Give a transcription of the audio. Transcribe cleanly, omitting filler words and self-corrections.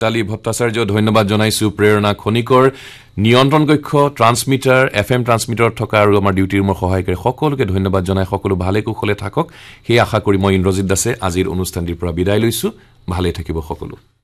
তালি ভট্টাচাৰ্য ধন্যবাদ জনাইছো প্ৰেৰণা খনিকৰ নিয়ন্ত্ৰণ কক্ষ ট্ৰান্সমিটাৰ FM ট্ৰান্সমিটাৰত থকা আৰু আমাৰ ডিউটি ৰুমৰ সহায়কাৰী সকলোকে ধন্যবাদ জনাই সকলো ভালে কুশলে থাকক সেই আশা কৰি মই ইন্দ্ৰজিৎ দাসে আজিৰ অনুষ্ঠানটিৰ পৰা বিদায় লৈছো ভালে থাকিব সকলো